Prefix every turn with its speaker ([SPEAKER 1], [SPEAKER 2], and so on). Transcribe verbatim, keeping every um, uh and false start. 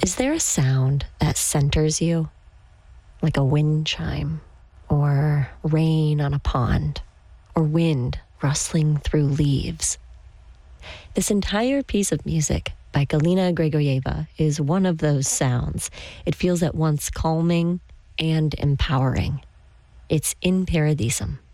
[SPEAKER 1] Is there a sound that centers you, like a wind chime, or rain on a pond, or wind rustling through leaves? This entire piece of music by Galina Grigorieva is one of those sounds. It feels at once calming and empowering. It's In Paradisum.